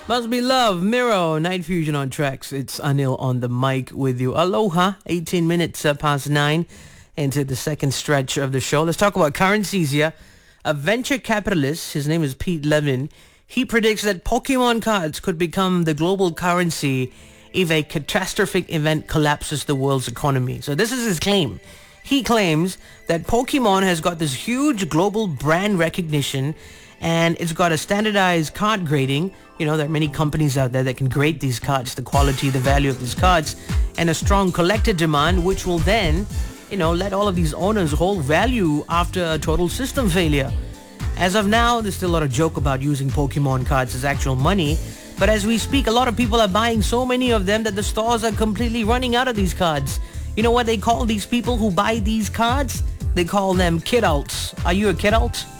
Must be love, Miro, Night Fusion on tracks. It's Anil on the mic with you. Aloha, 18 minutes past 9 into the second stretch of the show. Let's talk about currencies here. A venture capitalist, his name is Pete Levin, he predicts that Pokemon cards could become the global currency if a catastrophic event collapses the world's economy. So this is his claim. He claims that Pokemon has got this huge global brand recognition and it's got a standardized card grading. You know, there are many companies out there that can grade these cards, the quality, the value of these cards, and a strong collector demand, which will then, let all of these owners hold value after a total system failure. As of now, there's still a lot of joke about using Pokemon cards as actual money. But as we speak, a lot of people are buying so many of them that the stores are completely running out of these cards. You know what they call these people who buy these cards? They call them kidults. Are you a kidult?